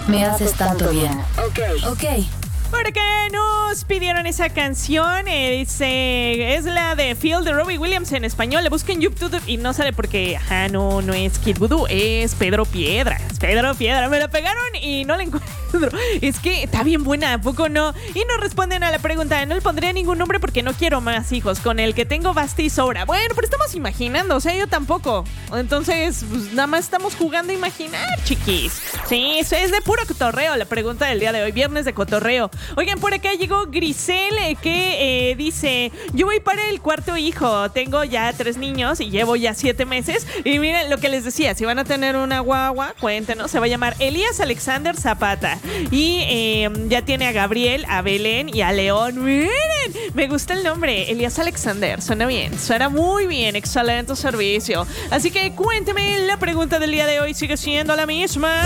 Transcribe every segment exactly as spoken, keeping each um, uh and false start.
Me haces tanto bien. Ok. Ok. ¿Por qué nos pidieron esa canción? Eh, dice, es la de Feel de Robbie Williams en español. Le busquen YouTube y no sale porque, ajá, no, no es Kid Voodoo, es Pedro Piedra. Es Pedro Piedra. Me la pegaron y no la encuentro. Es que está bien buena, ¿a poco no? Y nos responden a la pregunta, no le pondría ningún nombre porque no quiero más hijos. Con el que tengo basta y sobra. Bueno, pero estamos imaginando, o sea, yo tampoco. Entonces, pues nada más estamos jugando a imaginar, chiquis. Sí, eso es de puro cotorreo la pregunta del día de hoy, viernes de cotorreo. Oigan, por acá llegó Grisel, que eh, dice, yo voy para el cuarto hijo, tengo ya tres niños y llevo ya siete meses. Y miren lo que les decía, si van a tener una guagua, cuéntenos, se va a llamar Elías Alexander Zapata. Y eh, ya tiene a Gabriel, a Belén y a León. Miren, me gusta el nombre, Elías Alexander, suena bien, suena muy bien, excelente servicio. Así que cuénteme, la pregunta del día de hoy sigue siendo la misma.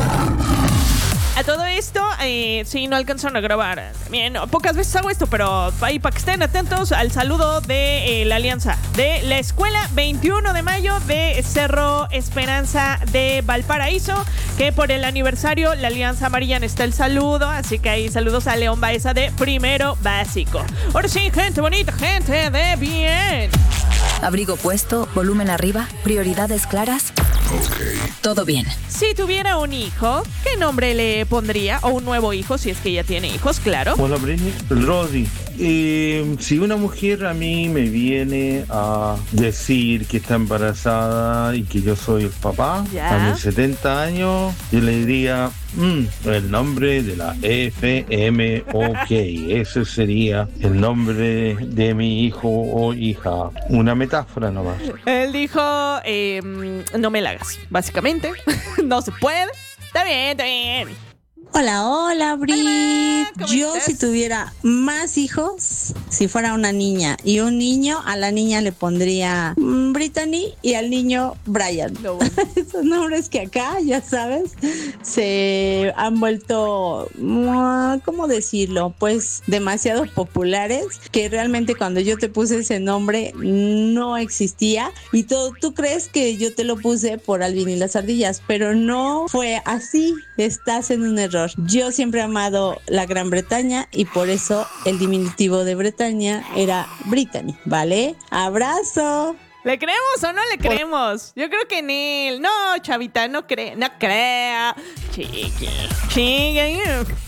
A todo esto, eh, sí, no alcanzaron a grabar. Bien, pocas veces hago esto, pero ahí para que estén atentos al saludo de eh, la Alianza de la Escuela veintiuno de mayo de Cerro Esperanza de Valparaíso, que por el aniversario la Alianza Amarilla está el saludo, así que ahí saludos a León Baeza de Primero Básico. Ahora sí, gente bonita, gente de bien. Abrigo puesto, volumen arriba, prioridades claras. Ok. Todo bien. Si tuviera un hijo, ¿qué nombre le pondría? O un nuevo hijo, si es que ya tiene hijos, claro. Hola, Britney. Rodi. Eh, si una mujer a mí me viene a decir que está embarazada y que yo soy el papá, ¿Ya? a mis setenta años, yo le diría mm, el nombre de la F M O K. Ese sería el nombre de mi hijo o hija. Una metáfora nomás. Él dijo, eh, no me la hagas, básicamente. No se puede. Está bien, está bien. Hola, hola, Brit. Hola, ¿cómo Yo estás? si tuviera más hijos, si fuera una niña y un niño, a la niña le pondría mm, Brittany y al niño Brian. No, bueno. Esos nombres que acá, ya sabes, se han vuelto, mm, ¿cómo decirlo? Pues demasiado populares, que realmente cuando yo te puse ese nombre no existía y todo, tú crees que yo te lo puse por Alvin y las ardillas, pero no fue así, estás en un error. Yo siempre he amado la Gran Bretaña y por eso el diminutivo de Bretaña era Brittany, ¿vale? ¡Abrazo! ¿Le creemos o no le creemos? Yo creo que en él. No, chavita, no cree, no crea. Chiqui, chiqui.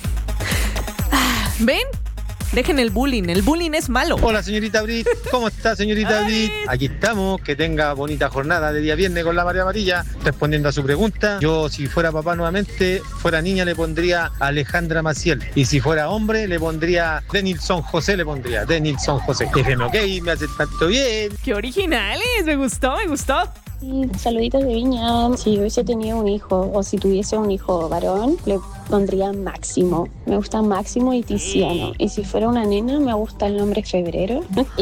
Ah, ¿ven? Dejen el bullying, el bullying es malo. Hola, señorita Brit. ¿Cómo está, señorita Ay. Brit? Aquí estamos. Que tenga bonita jornada de día viernes con la María Amarilla. Respondiendo a su pregunta, yo si fuera papá nuevamente, fuera niña le pondría Alejandra Maciel. Y si fuera hombre le pondría Denilson José, le pondría Denilson José. F M, ok, me hace tanto bien. Qué originales, me gustó, me gustó. Saluditos de Viña. Si hubiese tenido un hijo o si tuviese un hijo varón, le pondría Máximo. Me gusta Máximo y Tiziano. Y si fuera una nena, me gusta el nombre Febrero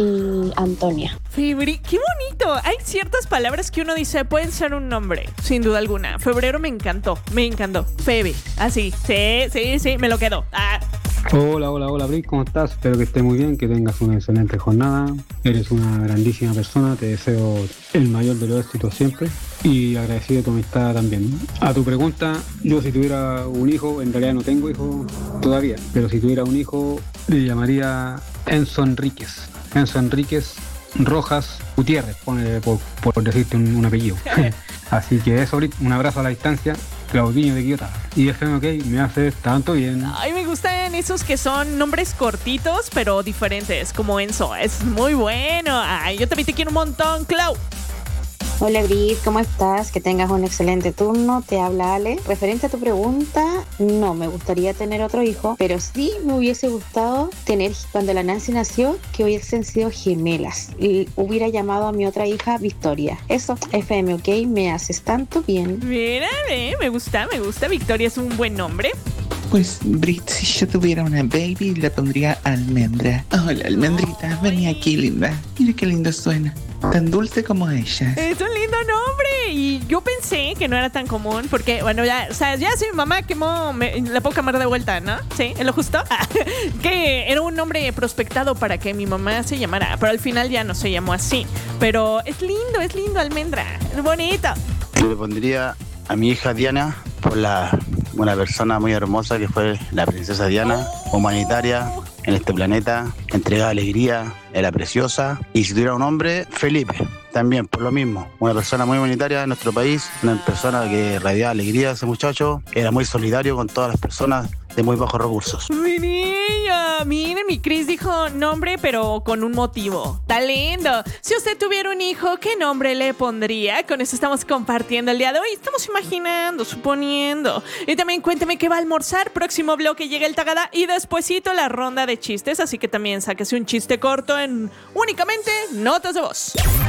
y Antonia. Febri, qué bonito. Hay ciertas palabras que uno dice pueden ser un nombre, sin duda alguna. Febrero me encantó, me encantó. Febe, así, sí, sí, sí, me lo quedo. Ah. Hola, hola, hola, Brit, ¿cómo estás? Espero que estés muy bien, que tengas una excelente jornada. Eres una grandísima persona, te deseo el mayor de los éxitos siempre y agradecido de tu amistad también. A tu pregunta, yo si tuviera un hijo, en realidad no tengo hijo todavía, pero si tuviera un hijo, le llamaría Enzo Enríquez. Enzo Enríquez Rojas Gutiérrez, pone por, por decirte un, un apellido. Así que eso, Brit, un abrazo a la distancia. Claudinho de Quillota. Y F M, ok, me hace tanto bien. Ay, me gustan esos que son nombres cortitos, pero diferentes, como Enzo. Es muy bueno. Ay, yo también te quiero un montón, Clau. Hola Brit, ¿cómo estás? Que tengas un excelente turno. Te habla Ale. Referente a tu pregunta, no me gustaría tener otro hijo, pero sí me hubiese gustado tener, cuando la Nancy nació, que hubiesen sido gemelas. Y hubiera llamado a mi otra hija Victoria. Eso, F M, ok, me haces tanto bien. Mira, eh, me gusta, me gusta. Victoria es un buen nombre. Pues, Brit, si yo tuviera una baby, le pondría Almendra. Hola, Almendrita, vení aquí, linda. Mira qué lindo suena. Tan dulce como ella. Es un lindo nombre. Y yo pensé que no era tan común porque, bueno, ya, o sea, ya si mi mamá quemó, me, la puedo quemar de vuelta, ¿no? Sí, en lo justo. Que era un nombre prospectado para que mi mamá se llamara, pero al final ya no se llamó así. Pero es lindo, es lindo, Almendra. Es bonito. Yo le pondría a mi hija Diana por la una persona muy hermosa que fue la princesa Diana, humanitaria en este planeta, entregaba alegría, era preciosa. Y si tuviera un hombre, Felipe, también por lo mismo, una persona muy humanitaria en nuestro país, una persona que radiaba alegría, ese muchacho, era muy solidario con todas las personas de muy bajos recursos. Mi niña, miren, mi Cris dijo nombre, pero con un motivo. ¡Está lindo! Si usted tuviera un hijo, ¿qué nombre le pondría? Con eso estamos compartiendo el día de hoy. Estamos imaginando, suponiendo. Y también cuénteme qué va a almorzar. Próximo bloque llega el Tagada y despuesito la ronda de chistes. Así que también sáquese un chiste corto en únicamente notas de voz.